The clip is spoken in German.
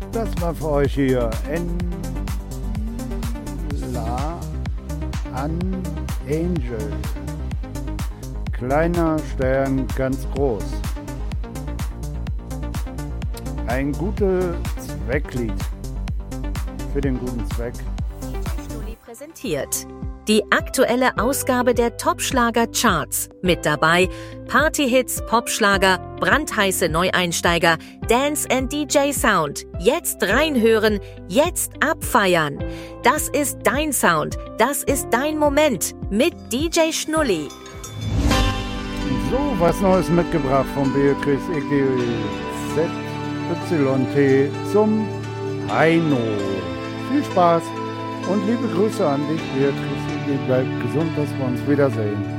Das war für euch hier an Angel. Kleiner Stern, ganz groß. Ein gutes Zwecklied. Für den guten Zweck. DJ präsentiert die aktuelle Ausgabe der Top-Schlager-Charts. Mit dabei Partyhits, Popschlager, brandheiße Neueinsteiger, Dance and DJ Sound. Jetzt reinhören, jetzt abfeiern. Das ist dein Sound, das ist dein Moment mit DJ Schnulli. So, was Neues mitgebracht von Beatrice EGZYT zum Heino. Viel Spaß und liebe Grüße an dich, Beatrice. Bleib gesund, dass wir uns wiedersehen.